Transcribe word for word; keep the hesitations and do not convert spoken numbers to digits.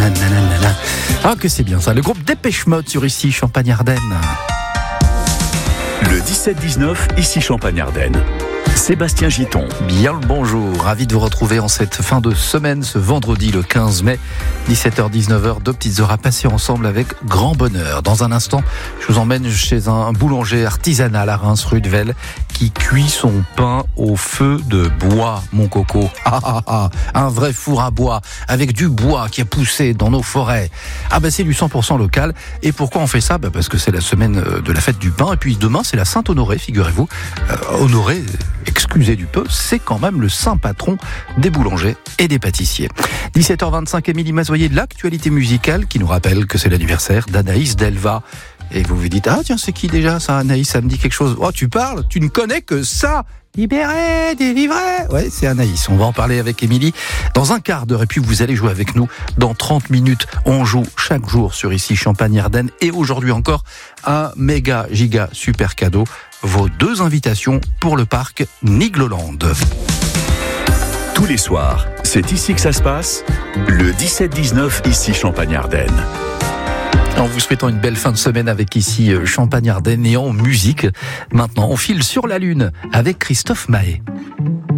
nanana. Ah, que c'est bien ça. Le groupe Dépêche Mode sur Ici Champagne-Ardenne. Le dix-sept dix-neuf, Ici Champagne-Ardenne. Sébastien Giton. Bien le bonjour, ravi de vous retrouver en cette fin de semaine, ce vendredi le quinze mai, dix-sept heures dix-neuf heures, deux petites heures à passer ensemble avec grand bonheur. Dans un instant, je vous emmène chez un boulanger artisanal à Reims, rue de Velle, qui cuit son pain au feu de bois, mon coco. Ah, ah, ah, un vrai four à bois, avec du bois qui a poussé dans nos forêts. Ah bah c'est du cent pour cent local. Et pourquoi on fait ça? Bah parce que c'est la semaine de la fête du pain, et puis demain c'est la Sainte-Honorée, figurez-vous. Euh, Honoré, excusez du peu, c'est quand même le saint patron des boulangers et des pâtissiers. dix-sept heures vingt-cinq, Émilie Mazoyer de l'actualité musicale qui nous rappelle que c'est l'anniversaire d'Anaïs Delva. Et vous vous dites, ah tiens, c'est qui déjà ça, Anaïs? Ça me dit quelque chose. Oh, tu parles? Tu ne connais que ça? Libéré, délivré. Ouais, c'est Anaïs. On va en parler avec Émilie dans un quart d'heure. Et puis vous allez jouer avec nous dans trente minutes. On joue chaque jour sur Ici Champagne-Ardenne. Et aujourd'hui encore, un méga giga super cadeau. Vos deux invitations pour le parc Nigloland. Tous les soirs, c'est ici que ça se passe. Le dix-sept dix-neuf, Ici Champagne-Ardenne. En vous souhaitant une belle fin de semaine avec Ici Champagne-Ardenne et en musique. Maintenant, on file sur la Lune avec Christophe Maé.